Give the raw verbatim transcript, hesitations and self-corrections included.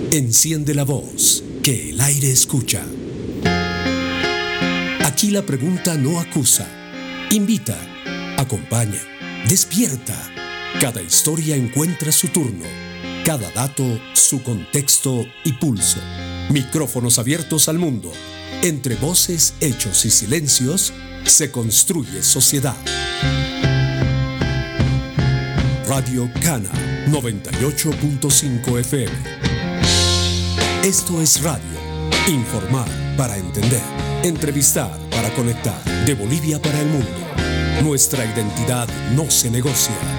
Enciende la voz, que el aire escucha. Aquí la pregunta no acusa, invita, acompaña, despierta. Cada historia encuentra su turno, cada dato su contexto y pulso. Micrófonos abiertos al mundo. Entre voces, hechos y silencios se construye sociedad. Radio Cana noventa y ocho punto cinco F M. Esto es radio. Informar para entender. Entrevistar para conectar. De Bolivia para el mundo. Nuestra identidad no se negocia.